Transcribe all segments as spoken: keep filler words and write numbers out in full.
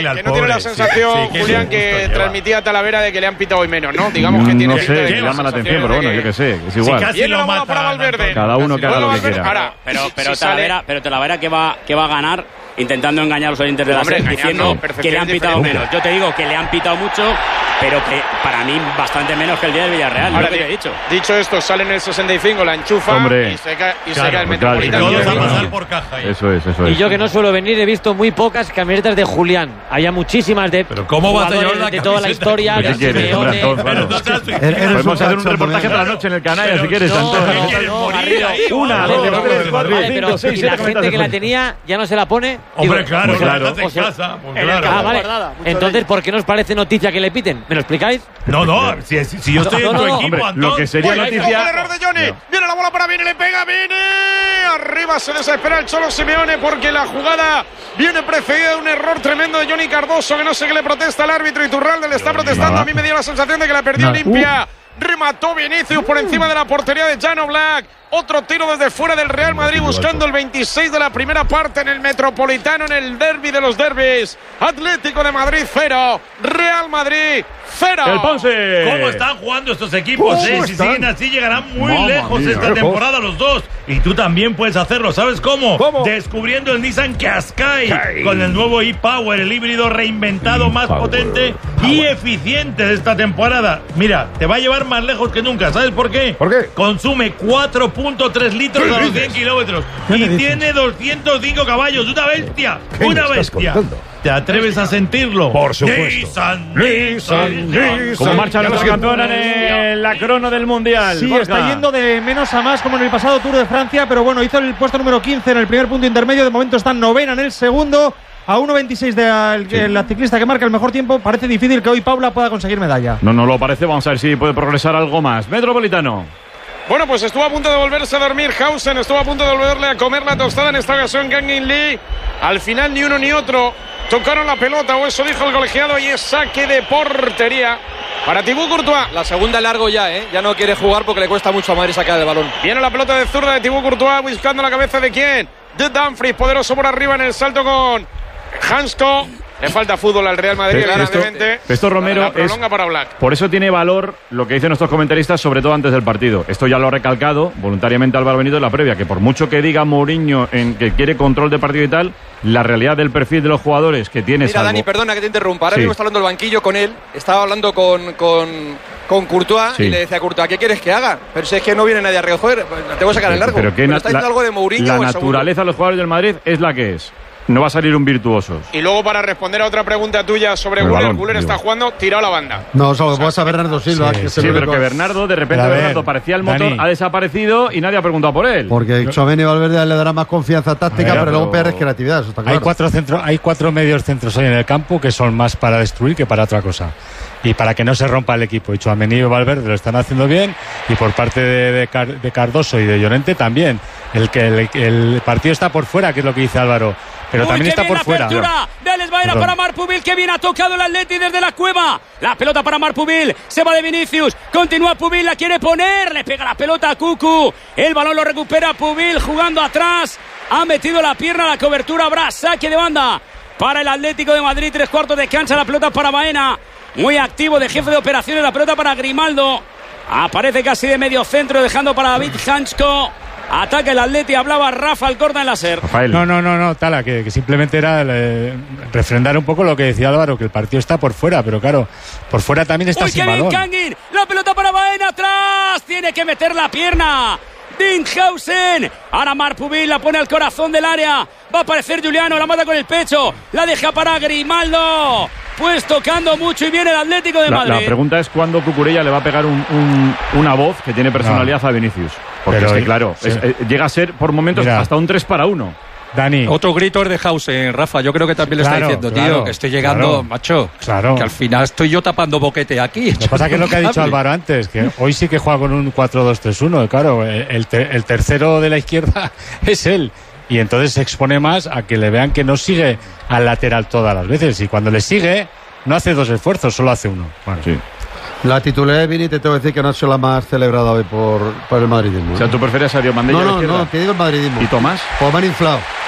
al que no pobre. tiene la sensación, sí, sí, Julián, que transmitía Talavera de que le han pitado hoy menos, ¿no? Digamos que tiene no sé, que que llama la atención, pero bueno, yo qué sé, es igual. Sí, casi Viene lo la bola mata para Valverde. Cada uno que haga lo que quiera. Ahora, Pero, pero, si Talavera, sale- pero Talavera que va, que va a ganar intentando engañar a los oyentes de la Hombre, SER diciendo engañando, que le han pitado perfectamente menos. Yo te digo que le han pitado mucho, pero que para mí bastante menos que el día del Villarreal. Ahora, Lo que te he dicho. Dicho esto, sale en el sesenta y cinco, la enchufa Hombre. y se cae, y Claro, se cae el pues claro, Y Metropolitano. todos a Claro. pasar por caja ahí. Eso es, eso es. Y yo que no suelo venir he visto muy pocas camisetas de Julián. Había muchísimas de Pero ¿cómo vas a jugadores llevar la de toda la camiseta? historia, ¿Qué de quieres, hombre, Simeone. Antón? Pero Claro. no seas tú- Eres un Podemos hacer un cachondo, reportaje ¿eh? por la noche en el canal, Pero- si quieres, no, Antón. ¿Qué no, quieres, no, morir Garrido. ahí? Una, Vale, dos, vale, tres, vale, cuatro, vale. Vale, pero cinco, seis, ¿y siete la gente camisetas que la de tenía ya no se la pone? Hombre, Digo, claro, pues si claro. la haces o sea, en casa, pues en el claro. campo. Ah, vale. guardada, mucho Entonces, de ello. ¿por qué nos parece noticia que le piten? ¿Me lo explicáis? No, no, si, si, si yo estoy No, en no, tu no, equipo, hombre, Antón. lo que sería Uy, noticia- ojo, el error de Johnny. Viene la bola para Vini, le pega Vini. Arriba se desespera el Cholo Simeone porque la jugada viene precedida de un error tremendo de Johnny Cardoso, que no sé qué le protesta al árbitro. Iturralde le está protestando. nada. A mí me dio la sensación de que la perdió Nada. limpia. Remató Vinicius por encima de la portería de Jan Oblak. Otro tiro desde fuera del Real Madrid buscando el veintiséis de la primera parte en el Metropolitano, en el derbi de los derbis. Atlético de Madrid cero, Real Madrid cero. El Ponce. ¿Cómo están jugando estos equipos? ¿Cómo eh? Si están? siguen así llegarán muy Mamma lejos mía, esta lejos. temporada los dos. Y tú también puedes hacerlo. ¿Sabes cómo? ¿Cómo? Descubriendo el Nissan Qashqai Qashqai. con el nuevo e-Power, el híbrido reinventado, más Power. potente y eficiente de esta temporada. Mira, te va a llevar más lejos que nunca. ¿Sabes por qué? ¿Por qué? Consume cuatro punto tres litros a los cien kilómetros y tiene doscientos cinco caballos. ¡Una bestia! ¿Qué ¡Una me estás bestia! contando? ¿Te atreves a sentirlo? Por supuesto. Nissan, Nissan, Nissan. ¿Cómo marcha nuestro campeón en la crono del Mundial? Sí, Borja? está yendo de menos a más como en el pasado Tour de Francia, pero bueno, hizo el puesto número quince en el primer punto intermedio, de momento está novena en el segundo, a uno veintiséis de la, Sí. la ciclista que marca el mejor tiempo. Parece difícil que hoy Paula pueda conseguir medalla. No, no lo parece. Vamos a ver si puede progresar algo más. Metropolitano. Bueno, pues estuvo a punto de volverse a dormir Hausen, estuvo a punto de volverle a comer la tostada en esta ocasión Kangin Lee. Al final ni uno ni otro tocaron la pelota, o eso dijo el colegiado, y es saque de portería para Thibaut Courtois. La segunda largo ya, ¿eh? Ya no quiere jugar porque le cuesta mucho a Madrid sacar el balón. Viene la pelota de zurda de Thibaut Courtois buscando la cabeza de quién, de Dumfries, poderoso por arriba en el salto con Hansko. Le falta fútbol al Real Madrid, Esto- evidentemente. esto, Romero, La prolonga es- para Black. Por eso tiene valor lo que dicen nuestros comentaristas, sobre todo antes del partido. Esto ya lo ha recalcado voluntariamente Álvaro Benito en la previa, que por mucho que diga Mourinho en que quiere control de partido y tal, la realidad del perfil de los jugadores que tiene Mira, salvo- Dani, perdona que te interrumpa. Ahora Sí. mismo está hablando el banquillo con él. Estaba hablando con, con, con Courtois Sí. y le decía a Courtois, ¿qué quieres que haga? Pero si es que no viene nadie a recoger, pues, te voy a sacar el largo. Pero que na- está diciendo la, algo de Mourinho. la o es seguro? naturaleza de los jugadores del Madrid es la que es. No va a salir un virtuosos. Y luego, para responder a otra pregunta tuya sobre El Güler, balón, Güler digo. está jugando tirado a la banda. No, solo vas a Bernardo Silva. sí, que es Sí, el pero único- que Bernardo, de repente Pero a ver, Bernardo parecía el motor, Dani. ha desaparecido y nadie ha preguntado por él. Porque Tchouaméni y Valverde le dará más confianza táctica, Bueno, pero luego pero- Pérez creatividad, eso está claro. Hay cuatro centros, hay cuatro medios centros hoy en el campo que son más para destruir que para otra cosa. Y para que no se rompa el equipo. Y Tchouaméni y Valverde lo están haciendo bien. Y por parte de, de, Car- de Cardoso y de Llorente también. El que el, el partido está por fuera, que es lo que dice Álvaro. Pero Uy, también qué está bien por la fuera. apertura de Alex Baena Perdón. para Marpubil, que bien ha tocado el Atleti desde la cueva. La pelota para Marpubil, se va de Vinicius, continúa Pubil, la quiere poner, le pega la pelota a Cucu, el balón lo recupera Pubil jugando atrás, ha metido la pierna a la cobertura, habrá saque de banda para el Atlético de Madrid, tres cuartos de cancha, la pelota para Baena, muy activo de jefe de operaciones, la pelota para Grimaldo, aparece casi de medio centro dejando para David Hansko. Ataca el Atleti, hablaba Rafa Alcorta en la SER. Rafael. No, no, no, no, Tala, que, que simplemente era eh, refrendar un poco lo que decía Álvaro, que el partido está por fuera, pero claro, por fuera también está Uy, sin qué bien balón. Kangin, la pelota para Baena atrás, tiene que meter la pierna. Dinghausen, ahora Marpubil la pone al corazón del área, va a aparecer Juliano, la mata con el pecho, la deja para Grimaldo, pues tocando mucho y viene el Atlético de La, Madrid. la pregunta es cuándo Cucurella le va a pegar un, un- una voz que tiene personalidad a Vinicius. Porque Pero, es que, claro, sí. es- eh, llega a ser por momentos Mira. hasta un tres para uno. Dani, Otro grito es de Hausen, Rafa. Yo creo que también le Claro, está diciendo, claro, tío, que estoy llegando, claro. macho. Claro. Que al final estoy yo tapando boquete aquí. Lo que pasa es que es lo que ha dicho Álvaro antes, que hoy sí que juega con un cuatro dos tres uno, claro, el, te- el tercero de la izquierda es él. Y entonces se expone más a que le vean que no sigue al lateral todas las veces. Y cuando le sigue, no hace dos esfuerzos, solo hace uno. Bueno, Sí. La titularidad de Vini, te tengo que decir que no ha sido la más celebrada hoy por, por el madridismo. O ¿eh? sea, tú prefieres a Diomandé no, a la no, izquierda. no, te digo el madridismo. ¿Y Tomás? Pues me han inflado.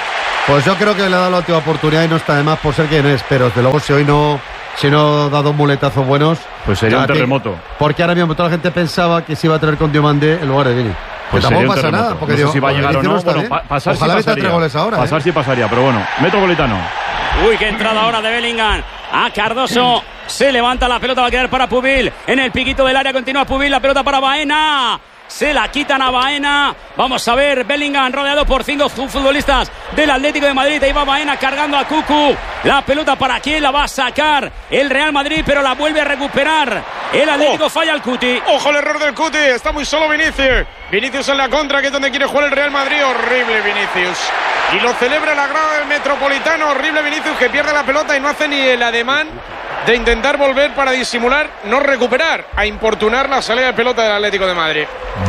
Pues yo creo que le ha dado la última oportunidad y no está de más por ser quien es, pero desde luego si hoy no, si no da dos muletazos buenos, pues sería un que, terremoto. Porque ahora mismo toda la gente pensaba que se iba a tener con Diomandé en lugar de Vini. Pues que tampoco pasa nada, porque no digo, sé si va a llegar o no. Bueno, pa pasar Ojalá sí pasaría. tres goles ahora, pasar ¿eh? sí pasaría, pero bueno, Metropolitano. Uy, qué entrada ahora de Bellingham. A Cardoso. Se levanta la pelota, va a quedar para Pubil. En el piquito del área continúa Pubil. La pelota para Baena. Se la quitan a Baena. Vamos a ver, Bellingham rodeado por cinco futbolistas del Atlético de Madrid. Ahí va Baena cargando a Cucu. La pelota para quién la va a sacar el Real Madrid, pero la vuelve a recuperar. El Atlético oh. falla al Cuti. Ojo el error del Cuti. Está muy solo Vinicius. Vinicius en la contra, que es donde quiere jugar el Real Madrid. Horrible Vinicius. Y lo celebra la grada del Metropolitano. Horrible Vinicius, que pierde la pelota y no hace ni el ademán de intentar volver para disimular, no recuperar, a importunar la salida de pelota del Atlético de Madrid.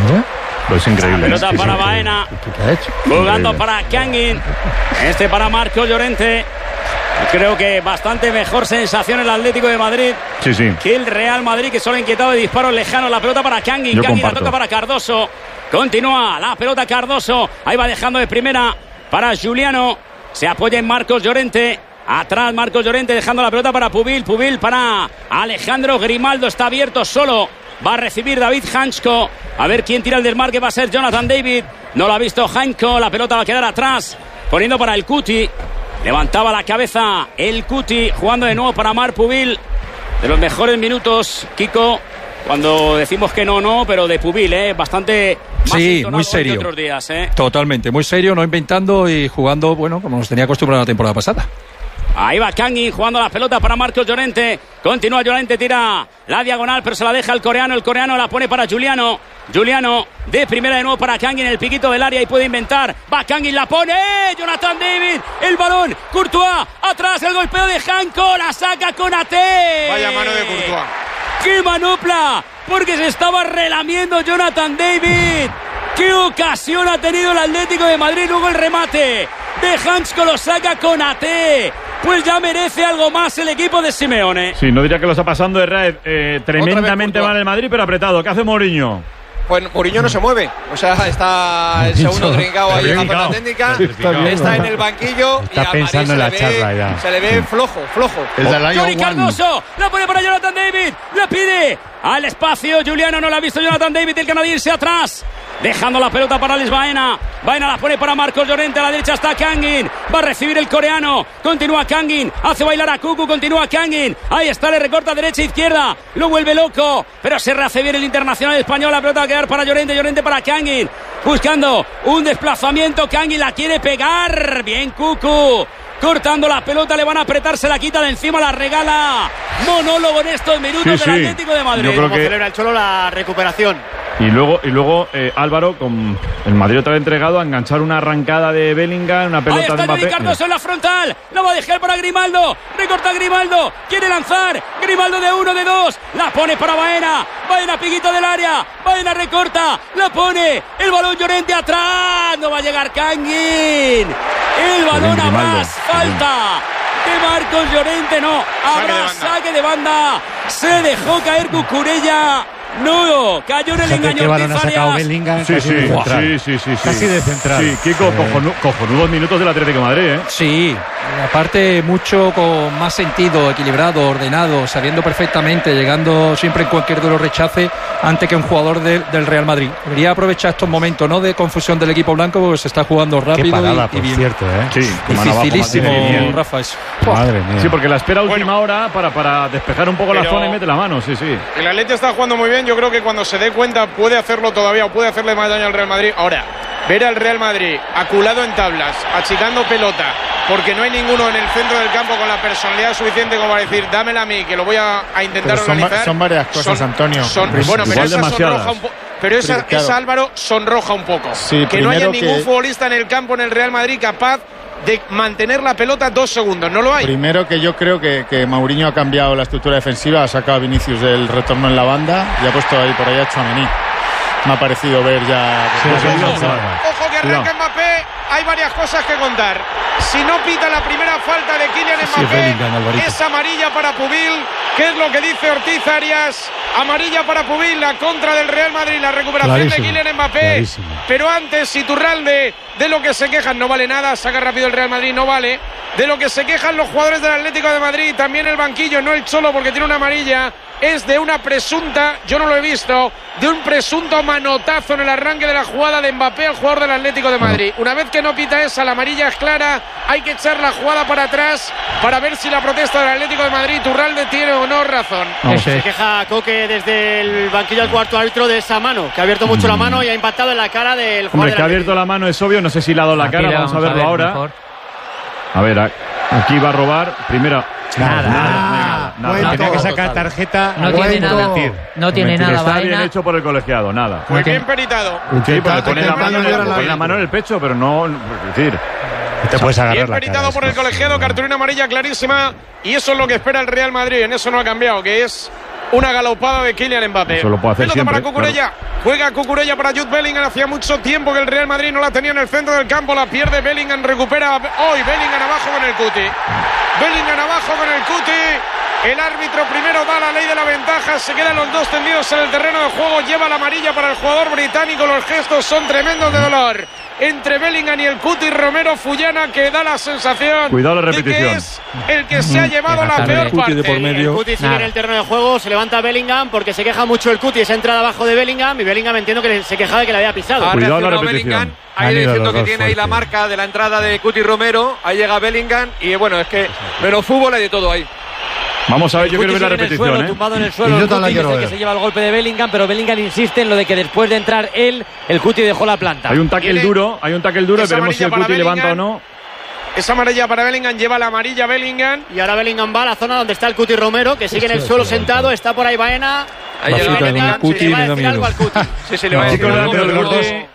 Pues increíble. Pelota es para increíble. Baena. Jugando para Kangin. Este para Marcos Llorente. Creo que bastante mejor sensación el Atlético de Madrid sí, sí. que el Real Madrid, que solo ha inquietado de disparos lejanos. La pelota para Kangin. Kangin la toca para Cardoso. Continúa la pelota Cardoso. Ahí va dejando de primera para Juliano. Se apoya en Marcos Llorente. Atrás Marcos Llorente dejando la pelota para Pubil. Pubil para Alejandro Grimaldo. Está abierto solo. Va a recibir David Hansko. A ver quién tira el desmarque. Va a ser Jonathan David. No lo ha visto Hansko. La pelota va a quedar atrás. Poniendo para el Cuti. Levantaba la cabeza el Cuti. Jugando de nuevo para Mar Pubil. De los mejores minutos, Kiko. Cuando decimos que no, no. Pero de Pubil, ¿eh? Bastante más sí, muy serio. que otros días, ¿eh? Totalmente. Muy serio. No inventando y jugando, bueno, como nos tenía acostumbrado la temporada pasada. Ahí va Kangin jugando la pelota para Marcos Llorente. Continúa Llorente, tira la diagonal, pero se la deja el coreano. El coreano la pone para Juliano. Juliano de primera de nuevo para Kangin en el piquito del área y puede inventar. Va Kangin, la pone. Jonathan David, el balón. Courtois, atrás el golpeo de Hanko. La saca Konaté. Vaya mano de Courtois. ¡Qué manopla! Porque se estaba relamiendo Jonathan David. ¡Qué ocasión ha tenido el Atlético de Madrid! Luego el remate de Hansko lo saca Konaté. Pues ya merece algo más el equipo de Simeone. Sí, no diría que lo está pasando de Raed eh, tremendamente mal el Madrid, pero apretado. ¿Qué hace Mourinho? Pues Mourinho no se mueve. O sea, está el segundo trincado ahí en la zona técnica. Está en el banquillo. Está y pensando en la ve, charla ya. Se le ve flojo, flojo. Johnny Cardoso la pone para Jonathan David. La pide al espacio. Juliano no la ha visto. Jonathan David, el canadiense atrás. Dejando la pelota para Alex Baena. Baena la pone para Marcos Llorente. A la derecha está Kangin. Va a recibir el coreano. Continúa Kangin. Hace bailar a Cucu. Continúa Kangin. Ahí está, le recorta derecha e izquierda. Lo vuelve loco. Pero se rehace bien el internacional español. La pelota va a quedar para Llorente. Llorente para Kangin. Buscando un desplazamiento. Kangin la quiere pegar. Bien Cucu. Cortando la pelota, le van a apretar, se la quita de encima, la regala. Monólogo en estos minutos sí, del sí. Atlético de Madrid. Yo creo Como que... celebra el Cholo la recuperación. Y luego, y luego eh, Álvaro, con el Madrid otra vez entregado a enganchar una arrancada de Bellingham, una pelota Ahí está de Mbappé. Johnny Cardoso en la frontal. La va a dejar para Grimaldo. Recorta Grimaldo. Quiere lanzar. Grimaldo de uno, de dos. La pone para Baena. Baena, piquito del área. Baena recorta. La pone. El balón Llorente atrás. No va a llegar Kangin. El balón a más. Falta de Marcos Llorente. No. Habrá saque de banda. Se dejó caer Cucurella. No, cayó en el engaño. ¿Qué balón ha sacado Bellingham? Sí, Casi sí, de central. sí, sí, sí, sí. Casi de central. Sí, Kiko, Eh. cojonu- cojonudos minutos del Atlético de Madrid, ¿eh? Sí, aparte mucho con más sentido, equilibrado, ordenado, sabiendo perfectamente, llegando siempre en cualquier duelo rechace antes que un jugador de- del Real Madrid. Debería aprovechar estos momentos, ¿no?, de confusión del equipo blanco, porque se está jugando Qué rápido parada, y, y por bien. cierto, ¿eh? Sí, con mano abajo, Dificilísimo, madre mía. Rafa, eso. Madre mía. Sí, porque la espera a última Bueno. hora para, para despejar un poco la Pero- zona y mete la mano, sí, sí. El Atleti está jugando muy bien. Yo creo que cuando se dé cuenta puede hacerlo todavía o puede hacerle más daño al Real Madrid. Ahora, ver al Real Madrid aculado en tablas, achicando pelota, porque no hay ninguno en el centro del campo con la personalidad suficiente como para decir, dámela a mí, que lo voy a, a intentar Pero son, organizar. va- son varias cosas, Son- Antonio. son- Pues bueno, pero igual esa demasiadas. sonroja un poco. Pero esa, Claro. esa, Álvaro, sonroja un poco. Sí, que no haya primero ningún que- futbolista en el campo en el Real Madrid capaz de mantener la pelota dos segundos. No lo hay. Primero que yo creo que, que Mourinho ha cambiado la estructura defensiva, ha sacado a Vinicius del retorno en la banda y ha puesto ahí por ahí a Tchouaméni. Me ha parecido ver ya... Sí, pues, sí, eso, sí, sí. Ojo que arranca Mbappé. hay varias cosas que contar. Si no pita la primera falta de Kylian Mbappé, es amarilla para Pubil. ¿Qué es lo que dice Ortiz Arias? Amarilla para Pubil, la contra del Real Madrid, la recuperación clarísimo, de Kylian Mbappé. Clarísimo. Pero antes, Iturralde, de lo que se quejan no vale nada, saca rápido el Real Madrid, no vale. De lo que se quejan los jugadores del Atlético de Madrid, también el banquillo, no el Cholo porque tiene una amarilla, es de una presunta, yo no lo he visto, de un presunto manotazo en el arranque de la jugada de Mbappé al jugador del Atlético de Madrid. Una vez que no pita esa, la amarilla es clara, hay que echar la jugada para atrás para ver si la protesta del Atlético de Madrid, Iturralde, tiene o no razón. No, se queja Coque desde el banquillo del cuarto árbitro de esa mano, que ha abierto mucho mm. la mano y ha impactado en la cara del jugador. Hombre, que ha abierto la mano es obvio, no sé si le ha dado la cara, vamos, vamos a verlo a ver, ahora. Mejor. A ver, aquí va a robar, primera... Nada, nada, nada, nada. nada. Tiene que sacar tarjeta. No tiene nada. No tiene nada. Está bien hecho por el colegiado, nada. Muy bien peritado. Sí, porque pone la mano, pone la mano en el pecho, pero no, es decir, te puedes agarrar bien peritado por el colegiado, cartulina amarilla clarísima, y eso es lo que espera el Real Madrid. En eso no ha cambiado, que es una galopada de Kylian Mbappé. Eso lo puede hacer Pelota siempre, para Cucurella. Claro. Juega Cucurella para Jude Bellingham. Hacía mucho tiempo que el Real Madrid no la tenía en el centro del campo. La pierde Bellingham. Recupera hoy Bellingham abajo con el Cuti. Bellingham abajo con el Cuti. El árbitro primero da la ley de la ventaja. Se quedan los dos tendidos en el terreno de juego. Lleva la amarilla para el jugador británico. Los gestos son tremendos de dolor entre Bellingham y el Cuti. Romero Fullana, que da la sensación Cuidado la repetición. de que es el que se ha llevado mm, la peor el parte. De por medio. El Cuti sigue Nada. en el terreno de juego. Se levanta Bellingham porque se queja mucho el Cuti. Esa entrada abajo de Bellingham. Y Bellingham entiendo que se quejaba de que le había pisado. Cuidado la repetición. Ahí diciendo que tiene ahí la marca de la entrada de Cuti Romero. Ahí llega Bellingham. Y bueno, es que menos fútbol hay de todo ahí. Vamos a ver, yo quiero ver la repetición, suelo, ¿eh? Tumbado en el suelo, el Cuti es el que se lleva el golpe de Bellingham, pero Bellingham insiste en lo de que después de entrar él, el Cuti dejó la planta. Hay un tackle duro, hay un tackle duro, veremos si el Cuti levanta o no. Esa amarilla para Bellingham, lleva la amarilla Bellingham. Y ahora Bellingham va a la zona donde está el Cuti Romero, que sigue en el suelo sentado, está por ahí Baena. Ahí llega Bellingham, Cuti, le va a decir algo al Cuti. Sí, sí, le va a decir algo al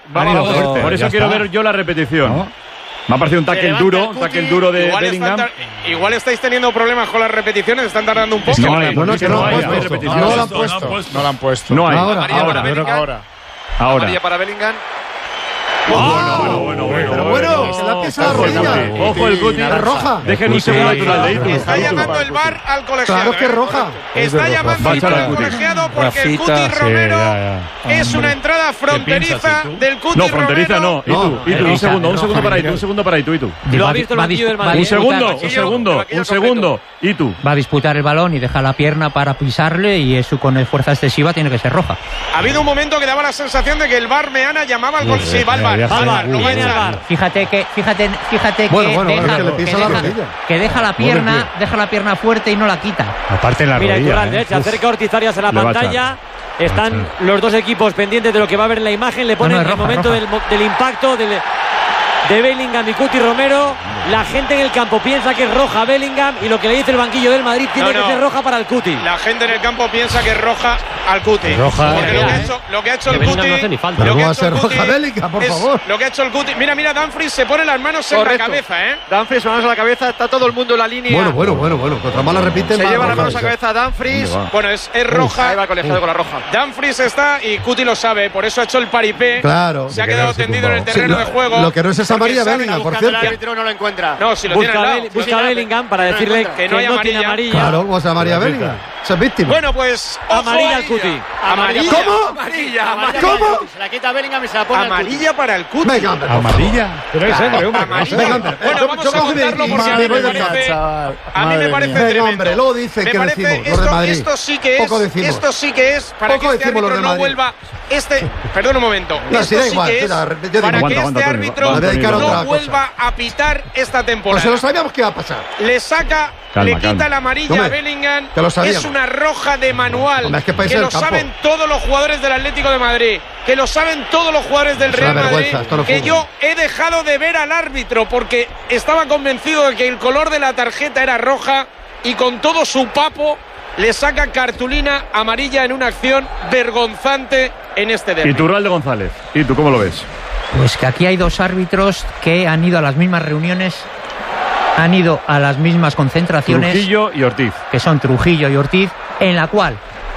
Cuti. Por eso quiero ver yo la repetición. Me ha parecido un tackle duro, un tackle duro de igual Bellingham. Tar- igual estáis teniendo problemas con las repeticiones, están tardando un poco. No hay, no, no, que no, hay, no, hay repetición. No la han puesto. No la han puesto. No hay. Ahora, ahora, ahora. ahora. Ahora. Amarilla para Bellingham. Oh, bueno, bueno, bueno, pero bueno, se le ha pisado la rodilla. Ojo el Cuti. Es roja. Dejen un segundo natural de Itu. Está llamando el V A R al colegiado. Claro que es roja. Está llamando el V A R al colegiado porque el Cuti Romero es una entrada fronteriza del Cuti Romero. No, fronteriza no. Itu, Itu, un segundo, un segundo para Itu, un segundo para Itu, Itu. Lo ha visto el banquillo del Madrid. Un segundo, un segundo, un segundo. Itu. Va a disputar el balón y deja la pierna para pisarle y eso con fuerza excesiva tiene que ser roja. Ha habido un momento que daba la sensación de que el V A R Meana llamaba al colegiado. Sí, va al V A R. Va al V A R, no va a echar. Fíjate que, fíjate, fíjate que bueno, bueno, deja, que, le pisa que, la deja, rodilla. que deja la pierna, deja la pierna fuerte y no la quita. Aparte en la Mira, rodilla. Mira, ¿eh? Se acerca Ortiz Arias a la Le pantalla. Están los dos equipos pendientes de lo que va a ver en la imagen. Le ponen no, no, roja, el momento del, del impacto del, de Bellingham y Cuti Romero. La gente en el campo piensa que es roja Bellingham y lo que le dice el banquillo del Madrid tiene no, no. que ser roja para el Cuti. La gente en el campo piensa que es roja al Cuti. Roja. Porque lo que ha hecho, lo que ha hecho el Cuti. No hace ni falta. Lo que va a ser roja Bellingham, por favor. Lo que ha hecho el Cuti. Mira, mira, Dumfries se pone las manos Correcto. en la cabeza, ¿eh? Dumfries con las manos en la cabeza, está todo el mundo en la línea. Bueno, bueno, bueno, bueno. Contra más la repiten. Se lleva las manos a la cabeza Dumfries. Bueno, es, es roja. Ahí va el colegiado con la roja. Dumfries está y Cuti lo sabe, por eso ha hecho el paripé. Claro. Se ha quedado tendido en el terreno sí, de juego. Lo que no es esa María Bellingham, por cierto. El árbitro no lo encuentra. No, si lo busca tiene al lado. Bel, busca a Bellingham para no decirle que no, hay no amarilla. tiene amarilla. Claro, vamos a María Bellingham. Esa es víctima. Bueno, pues amarilla al Cuti. Amarilla. ¿Cómo? Amarilla. amarilla. ¿Cómo? Se la quita Bellingham y se la pone amarilla para el Cuti. Venga, hombre. Amarilla. Pero es hombre, hombre. Amarilla. Bueno, vamos a contarlo porque a mí me parece, a mí me parece tremendo. Hombre, luego dicen que decimos los de Madrid. Esto sí que es, esto sí que es para que este árbitro no vuelva. Este, perdón un momento. Esto sí que es para que este árbitro no vuelva a pitar esta temporada. Pues se lo sabíamos que iba a pasar. Le saca, calma, le quita calma. la amarilla Hombre, a Bellingham. que lo Es una roja de manual. Hombre, es que, que lo saben todos los jugadores del Atlético de Madrid. Que lo saben todos los jugadores del Real Madrid. No que yo he dejado de ver al árbitro porque estaba convencido de que el color de la tarjeta era roja y con todo su papo le saca cartulina amarilla en una acción vergonzante en este derbi. Y Iturralde González. ¿Y tú cómo lo ves? Pues que aquí hay dos árbitros que han ido a las mismas reuniones, han ido a las mismas concentraciones. Trujillo y Ortiz. Que son Trujillo y Ortiz, en la cual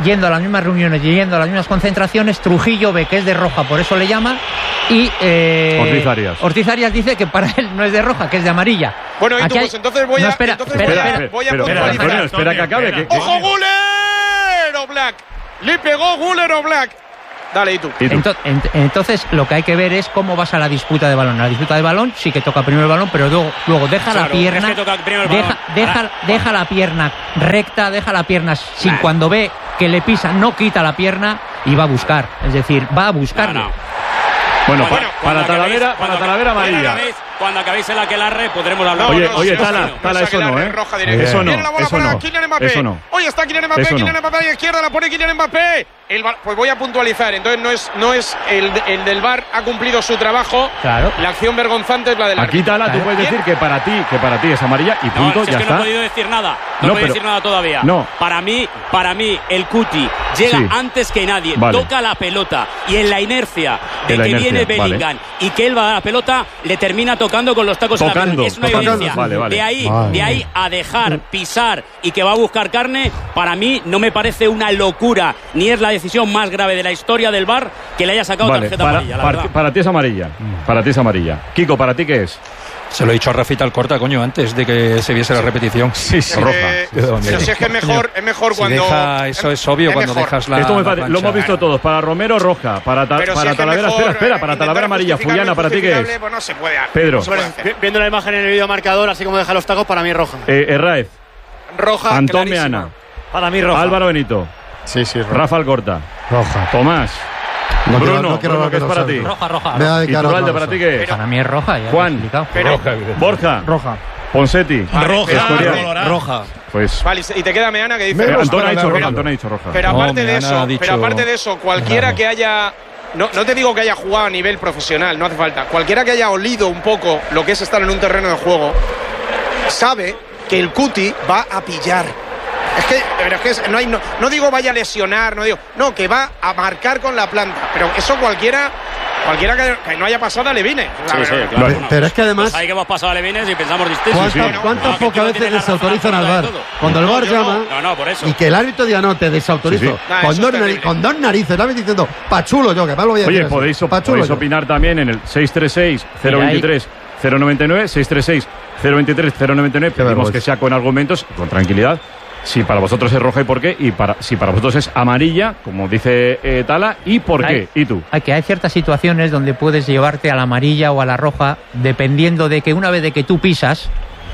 yendo a las mismas reuniones y yendo a las mismas concentraciones. Trujillo ve que es de roja, por eso le llama. Y eh, Ortiz Arias. Ortiz Arias dice que para él no es de roja, que es de amarilla. Bueno, y tú, Aquí hay- pues entonces voy No, a. espera, entonces espera, voy a, espera, voy a pero, puntualizar. Antonio, espera que acabe. que- que- ¡Ojo, Guller! Oblak. Le pegó Guller Oblak. Dale, y tú. ¿Y tú? Ento- ent- entonces lo que hay que ver es cómo vas a la disputa de balón. La disputa de balón sí que toca primero el balón, pero luego, luego deja la Claro, pierna, es que toca primero el deja, balón. deja, Ahora- deja la pierna recta, deja la pierna sin Nah. cuando ve que le pisa, no quita la pierna y va a buscar. Es decir, va a buscarle. No, no. Bueno, Cuando- pa- cuando para Talavera, acabéis- para cuando- Talavera cuando amarilla. acabéis- Cuando acabéis el aquelarre podremos hablar. Oye, no, oye, sí, Tala, no, no, Tala, no, eso no, Aguilar ¿eh? es roja directa. Eso no, Viene la bola eso para no. Kylian Mbappé. Eso no. Hoy está Kylian Mbappé, Eso no. Kylian Mbappé a la izquierda, la pone Kylian Mbappé. El ba- pues voy a puntualizar, entonces no es, no es el, el del V A R ha cumplido su trabajo. Claro. La acción vergonzante es la del Aquí, árbitro. Tala, tú puedes decir que para ti, que para ti es amarilla y No, punto, si ya es que no está. he podido decir nada. No, No, he podido pero- decir nada todavía. No. Para mí, para mí, el Cuti llega Sí. antes que nadie. Vale. Toca la pelota y en la inercia de En la que inercia, viene vale. Bellingham y que él va a dar la pelota, le termina tocando con los tacos en la Tocando, pelota. Es una tocando. evidencia. Vale, vale. De ahí, Vale. de ahí a dejar pisar y que va a buscar carne, para mí no me parece una locura, ni es la decisión más grave de la historia del V A R que le haya sacado Vale, tarjeta para, amarilla, la para- verdad. para ti es amarilla. Para ti es amarilla. Kiko, ¿para ti qué es? Se lo he dicho a Rafita Alcorta, coño, antes de que se viese la repetición. Sí, sí. Eh, Roja. pero si es que es mejor, es mejor Si cuando. deja- eso es obvio es cuando mejor. dejas la. Esto me la parece- lo plancha. hemos visto todos. Para Romero, roja. Para, ta- Pero si para es que Talavera, mejor, espera, espera. eh, Para intentar Talavera amarilla. justificarlo Fullana, ¿para ti qué es? injustificable, pues no se puede. Pedro. No se puede Bueno, hacer. vi- viendo la imagen en el vídeo marcador, así como deja los tacos, para mí roja. Eh, Herráez, Roja, Antón clarísima. Meana, Para mí roja. Álvaro Benito, Sí, sí, roja. Rafa Alcorta, Roja. Tomás, No quiero- Bruno, no quiero Bruno, hablar ¿qué es de para los ti? árbitros. Roja, roja. Me voy a ¿Y dedicar a Turralde, otra para ti cosa. qué es? Para mí es roja, ya lo he Juan. explicado. Pero, Borja, Roja. Ponsetti, Roja, Escorial. colorada. Roja. Pues vale, y te queda Meana que dice. Me eh, gusta Antón ha dicho la roja, roja. Antón ha dicho roja. Pero No, aparte de Meana eso, ha dicho- pero aparte de eso, cualquiera Claro. que haya. No, no te digo que haya jugado a nivel profesional, no hace falta. Cualquiera que haya olido un poco lo que es estar en un terreno de juego, sabe que el Cuti va a pillar. Es que, pero es que es- no, hay, no, no digo vaya a lesionar, no digo. No, que va a marcar con la planta. Pero eso cualquiera. Cualquiera que, que no haya pasado a Levine. Sí, sí, claro. Pero, pero es que además, Pues ahí que hemos pasado a Levines y pensamos distinto. ¿cuántas, Sí, sí. cuántas No, que tú pocas no veces tienes la razón desautorizan al absoluta V A de R? todo. Cuando el V A R yo no. llama No, no, por eso. y que el árbitro diga no, te desautorizo. Sí, sí. Nah, Con, eso dos es nari- terrible. con dos narices, ¿sabes? Diciendo, pachulo yo, que más lo voy a Oye, decir. podéis, así. op- Pachulo podéis yo. opinar también en el seis tres seis, cero veintitrés, cero noventa y nueve, seis tres seis, cero veintitrés, cero noventa y nueve. Pedimos vergüenza. que sea con argumentos, con tranquilidad. Si para vosotros es roja y por qué, y para si para vosotros es amarilla, como dice eh, Tala, y por qué. Hay- ¿Y tú? Hay que hay ciertas situaciones donde puedes llevarte a la amarilla o a la roja, dependiendo de que una vez de que tú pisas,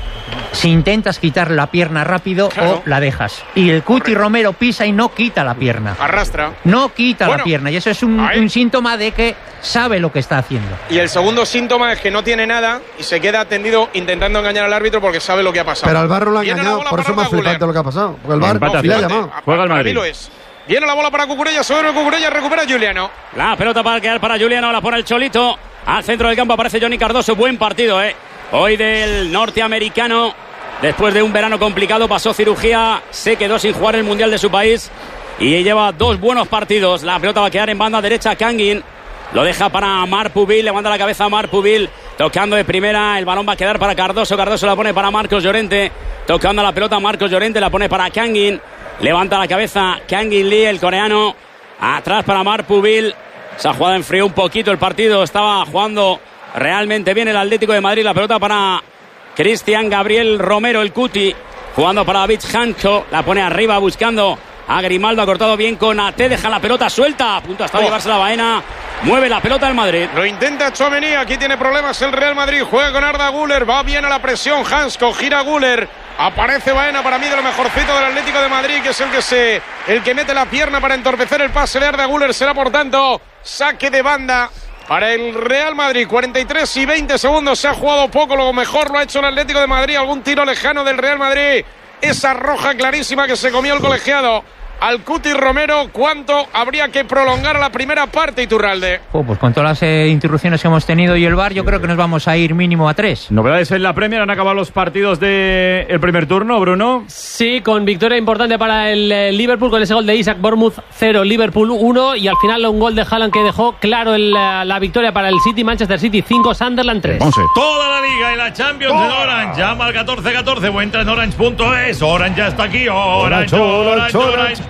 si intentas quitar la pierna rápido Claro. o la dejas. Y el Cuti Correcto. Romero pisa y no quita la pierna. Arrastra. No quita Bueno, la pierna. Y eso es un, ahí. un síntoma de que sabe lo que está haciendo. Y el segundo síntoma es que no tiene nada y se queda tendido intentando engañar al árbitro porque sabe lo que ha pasado. Pero al V A R lo ha Viene la engañado, bola por eso para más Arda Güler. flipante lo que ha pasado. Porque el V A R Empate a le ha cero. llamado. Juega el Para Madrid. mí lo es. Viene la bola para Cucurella, sobre Cucurella, recupera Juliano. La pelota para quedar para Juliano, la pone el Cholito. Al centro del campo aparece Johnny Cardoso. Buen partido, ¿eh? Hoy del norteamericano. Después de un verano complicado, pasó cirugía, se quedó sin jugar el Mundial de su país y lleva dos buenos partidos. La pelota va a quedar en banda derecha, Kangin. Lo deja para Marc Pubil, levanta la cabeza a Marc Pubil, tocando de primera, el balón va a quedar para Cardoso, Cardoso la pone para Marcos Llorente, tocando la pelota Marcos Llorente, la pone para Kangin, levanta la cabeza Kangin Lee, el coreano, atrás para Marc Pubil. Se ha jugado, enfrió un poquito el partido, estaba jugando realmente bien el Atlético de Madrid, la pelota para Cristian Gabriel Romero, el Cuti, jugando para David Hancho, la pone arriba buscando a Grimaldo, ha cortado bien con A T, deja la pelota suelta, a punto hasta Oh. llevarse la baena, mueve la pelota el Madrid. Lo intenta Tchouaméni, aquí tiene problemas el Real Madrid, juega con Arda Güler, va bien a la presión, Hansko, gira Güler, aparece Baena, para mí de lo mejorcito del Atlético de Madrid, que es el que se el que mete la pierna para entorpecer el pase de Arda Güler, será por tanto saque de banda para el Real Madrid. Cuarenta y tres y veinte segundos, se ha jugado poco, lo mejor lo ha hecho el Atlético de Madrid, algún tiro lejano del Real Madrid, esa roja clarísima que se comió el colegiado al Cuti Romero. ¿Cuánto habría que prolongar la primera parte, Iturralde? Oh, pues con todas las eh, interrupciones que hemos tenido y el V A R, yo creo que nos vamos a ir mínimo a tres. Novedades en la Premier, han acabado los partidos del el primer turno, Bruno. Sí, con victoria importante para el eh, Liverpool con ese gol de Isaac, Bournemouth cero, Liverpool uno, y al final un gol de Haaland que dejó claro el, la, la victoria para el City, Manchester City cinco, Sunderland tres. Toda la liga y la Champions en Orange. Llama al catorce catorce o entra en orange punto es. Orange ya está aquí. Orange, Orange, Orange.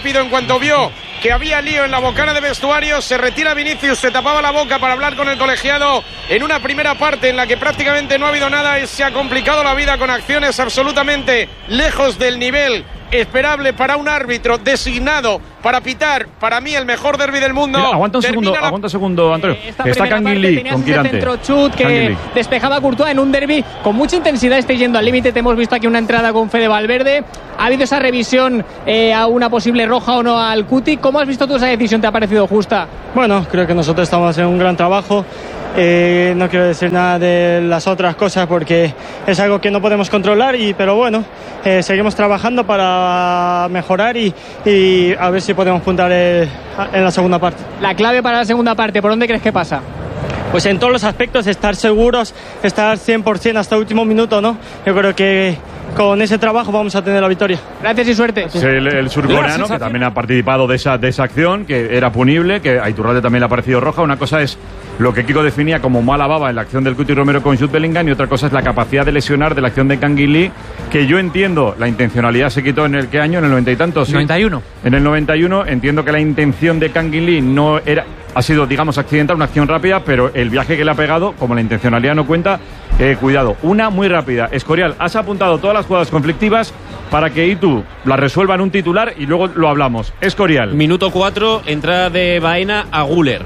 rápido en cuanto vio que había lío en la bocana de vestuarios. Se retira Vinicius, se tapaba la boca para hablar con el colegiado en una primera parte en la que prácticamente no ha habido nada y se ha complicado la vida con acciones absolutamente lejos del nivel esperable para un árbitro designado para pitar, para mí, el mejor derbi del mundo. Mira, aguanta un Termina segundo, la... aguanta un segundo, Antonio. Eh, esta Está Kangin Lee con Quirante. Centro chut que despejaba a Courtois en un derbi con mucha intensidad. Estáis yendo al límite. Te hemos visto aquí una entrada con Fede Valverde. Ha habido esa revisión eh, a una posible roja o no al Cuti. ¿Cómo has visto tú esa decisión? ¿Te ha parecido justa? Bueno, creo que nosotros estamos haciendo un gran trabajo. Eh, no quiero decir nada de las otras cosas porque es algo que no podemos controlar, y, pero bueno, eh, seguimos trabajando para mejorar y, y a ver si podemos puntar eh, en la segunda parte. La clave para la segunda parte, ¿por dónde crees que pasa? Pues en todos los aspectos, estar seguros, estar cien por ciento hasta el último minuto, ¿no? Yo creo que con ese trabajo vamos a tener la victoria. Gracias y suerte. Es el, el surcoreano, que también ha participado de esa, de esa acción, que era punible, que a Iturralde también le ha parecido roja. Una cosa es lo que Kiko definía como mala baba en la acción del Cuti Romero con Jude Bellingham, y otra cosa es la capacidad de lesionar de la acción de Kangin Lee, que yo entiendo, la intencionalidad se quitó en el qué año, en el noventa y tantos. ¿Sí? noventa y uno. En el noventa y uno, entiendo que la intención de Kangin Lee no era, ha sido, digamos, accidental, una acción rápida, pero el viaje que le ha pegado, como la intencionalidad no cuenta, eh, cuidado. Una muy rápida. Escorial, has apuntado todas las jugadas conflictivas para que Itu las resuelva en un titular y luego lo hablamos. Escorial. Minuto cuatro, entrada de Baena a Güler.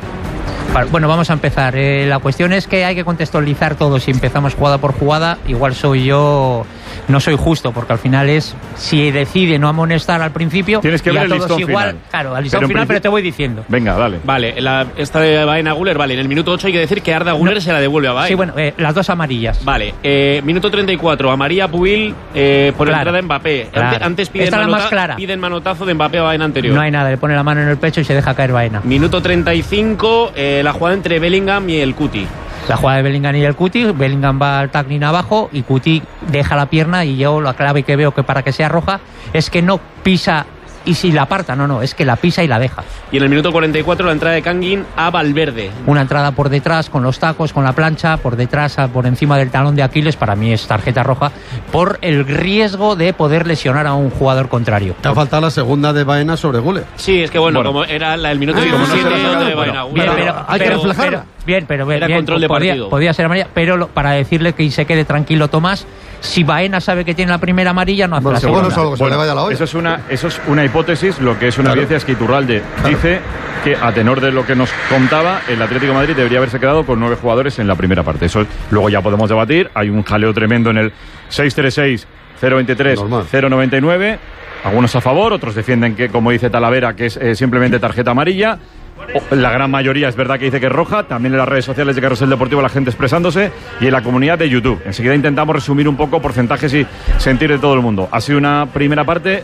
Bueno, vamos a empezar. Eh, la cuestión es que hay que contextualizar todo. Si empezamos jugada por jugada, igual soy yo, no soy justo, porque al final es, si decide no amonestar al principio, tienes que y ver a el todos listón igual, final. Claro, al listón pero final, principio... pero te voy diciendo. Venga, dale. Vale, la, esta de Baena a Güler, vale, en el minuto ocho hay que decir que Arda Güler no. se la devuelve a Baena. Sí, bueno, eh, las dos amarillas. Vale, eh, minuto treinta y cuatro, amarilla a Pubil eh, por claro. entrada de Mbappé. Claro. Antes, antes piden, Esta manota, la más clara. piden manotazo de Mbappé a Baena anterior. No hay nada, le pone la mano en el pecho y se deja caer Baena. Minuto treinta y cinco, eh, la jugada entre Bellingham y el Cuti. La jugada de Bellingham y el Cuti, Bellingham va al tackling abajo y Cuti deja la pierna, y yo la clave que veo que para que sea roja es que no pisa y si la aparta, no, no, es que la pisa y la deja. Y en el minuto cuarenta y cuatro la entrada de Kangin a Valverde. Una entrada por detrás con los tacos, con la plancha, por detrás, por encima del talón de Aquiles, para mí es tarjeta roja por el riesgo de poder lesionar a un jugador contrario. Te ha faltado la segunda de Baena sobre Güler. Sí, es que bueno, bueno. como era la, el minuto Ah, diecisiete no de Baena. Bien, pero, pero, hay que pero, reflejarla. Pero, bien, pero Era bien, control de podía, partido. podía ser amarilla, pero lo, para decirle que se quede tranquilo Tomás, si Baena sabe que tiene la primera amarilla, no hace bueno, la seguro segunda. no se le vaya la olla. Eso es una, eso es una hipótesis. Lo que es una Claro. evidencia es que Iturralde Claro. dice que, a tenor de lo que nos contaba, el Atlético de Madrid debería haberse quedado con nueve jugadores en la primera parte. Eso luego ya podemos debatir. Hay un jaleo tremendo en el seis tres seis cero veintitrés cero noventa y nueve. Algunos a favor, otros defienden que, como dice Talavera, que es eh, simplemente tarjeta amarilla. La gran mayoría es verdad que dice que es roja. También en las redes sociales de Carrusel Deportivo la gente expresándose, y en la comunidad de YouTube. Enseguida intentamos resumir un poco porcentajes y sentir de todo el mundo. Ha sido una primera parte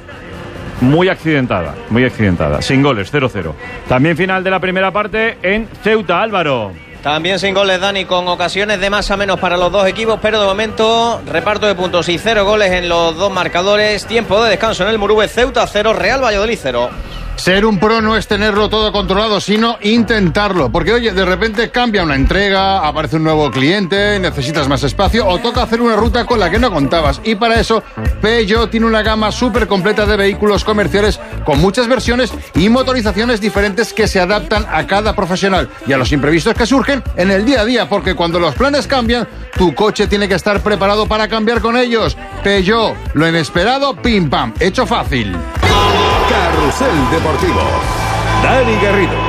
muy accidentada, muy accidentada, sin goles, cero cero. También final de la primera parte en Ceuta, Álvaro. También sin goles, Dani, con ocasiones de más a menos para los dos equipos, pero de momento reparto de puntos y cero goles en los dos marcadores. Tiempo de descanso en el Murube. Ceuta cero, Real Valladolid cero. Ser un pro no es tenerlo todo controlado, sino intentarlo. Porque, oye, de repente cambia una entrega, aparece un nuevo cliente, necesitas más espacio o toca hacer una ruta con la que no contabas. Y para eso, Peugeot tiene una gama súper completa de vehículos comerciales con muchas versiones y motorizaciones diferentes que se adaptan a cada profesional y a los imprevistos que surgen en el día a día. Porque cuando los planes cambian, tu coche tiene que estar preparado para cambiar con ellos. Peugeot, lo inesperado, pim pam, hecho fácil. Carrusel Deportivo. Dani Garrido.